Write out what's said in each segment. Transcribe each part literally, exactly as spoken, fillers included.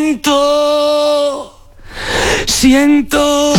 siento, siento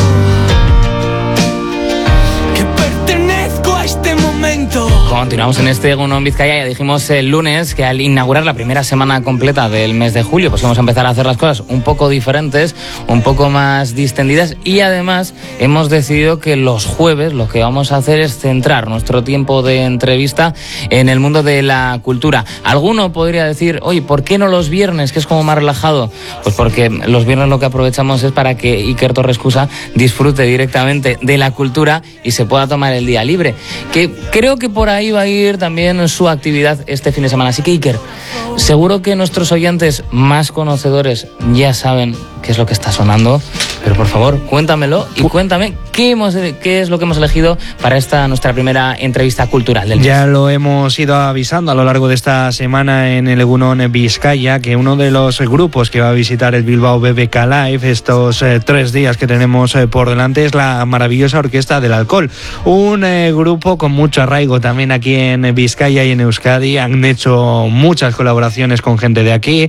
que pertenezco a este momento. Continuamos en este Egun On Bizkaia. Ya dijimos el lunes que al inaugurar la primera semana completa del mes de julio, pues vamos a empezar a hacer las cosas un poco diferentes, un poco más distendidas, y además hemos decidido que los jueves lo que vamos a hacer es centrar nuestro tiempo de entrevista en el mundo de la cultura. Alguno podría decir, oye, ¿por qué no los viernes, que es como más relajado? Pues porque los viernes lo que aprovechamos es para que Iker Torrescusa disfrute directamente de la cultura y se pueda tomar el día libre, que creo que por ahí va a ir también su actividad este fin de semana. Así que, Iker, seguro que nuestros oyentes más conocedores ya saben qué es lo que está sonando, pero por favor, cuéntamelo y cuéntame qué, hemos, qué es lo que hemos elegido para esta nuestra primera entrevista cultural del mes. Ya lo hemos ido avisando a lo largo de esta semana en el Egun On Bizkaia, que uno de los grupos que va a visitar el Bilbao B B K Live estos eh, tres días que tenemos eh, por delante es la maravillosa Orquesta del Alcohol, un eh, grupo con mucho arraigo también aquí en Bizkaia y en Euskadi. Han hecho muchas colaboraciones con gente de aquí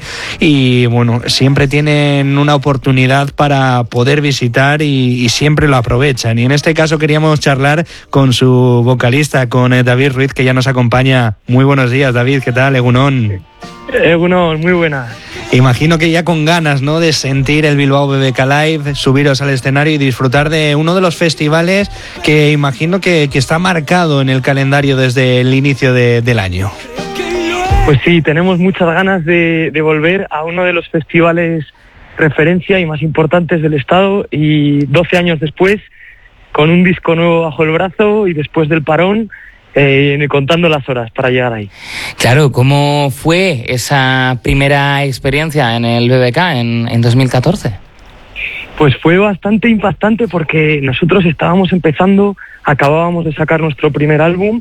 y bueno, siempre tienen una oportunidad para poder visitar y, y siempre lo aprovechan, y en este caso queríamos charlar con su vocalista, con eh, David Ruiz, que ya nos acompaña. Muy buenos días, David, ¿qué tal? Egun On. Egun On, muy buena. Imagino que ya con ganas, ¿no?, de sentir el Bilbao B B K Live, subiros al escenario y disfrutar de uno de los festivales que imagino que, que está marcado en el calendario desde el inicio de, del año. Pues sí, tenemos muchas ganas de, de volver a uno de los festivales referencia y más importantes del Estado, y doce años después, con un disco nuevo bajo el brazo y después del parón, eh, contando las horas para llegar ahí. Claro, ¿cómo fue esa primera experiencia en el B B K en, en dos mil catorce? Pues fue bastante impactante porque nosotros estábamos empezando, acabábamos de sacar nuestro primer álbum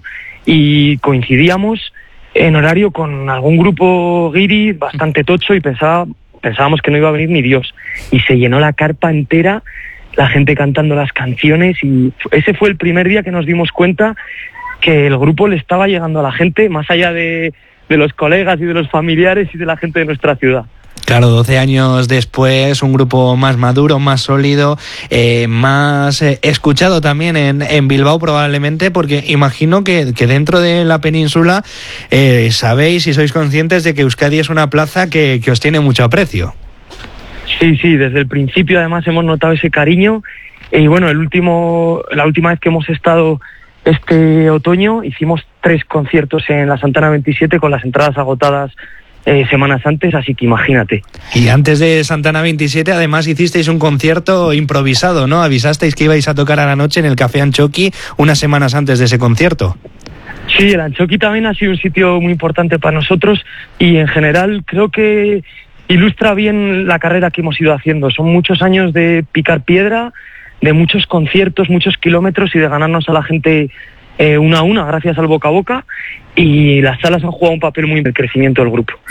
y coincidíamos en horario con algún grupo guiri bastante tocho y pensaba, pensábamos que no iba a venir ni Dios, y se llenó la carpa entera, la gente cantando las canciones, y ese fue el primer día que nos dimos cuenta que el grupo le estaba llegando a la gente, más allá de, de los colegas y de los familiares y de la gente de nuestra ciudad. Claro, doce años después, un grupo más maduro, más sólido, eh, más eh, escuchado también en, en Bilbao probablemente, porque imagino que, que dentro de la península eh, sabéis y sois conscientes de que Euskadi es una plaza que, que os tiene mucho aprecio. Sí, sí, desde el principio además hemos notado ese cariño, y bueno, el último, la última vez que hemos estado este otoño hicimos tres conciertos en la Santana veintisiete con las entradas agotadas Eh, semanas antes, así que imagínate. Y antes de Santana veintisiete además hicisteis un concierto improvisado, ¿no? Avisasteis que ibais a tocar a la noche en el Café Anchoqui unas semanas antes de ese concierto. Sí, el Anchoqui también ha sido un sitio muy importante para nosotros, y en general creo que ilustra bien la carrera que hemos ido haciendo. Son muchos años de picar piedra, de muchos conciertos, muchos kilómetros, y de ganarnos a la gente eh, una a una gracias al boca a boca, y las salas han jugado un papel muy en el crecimiento del grupo.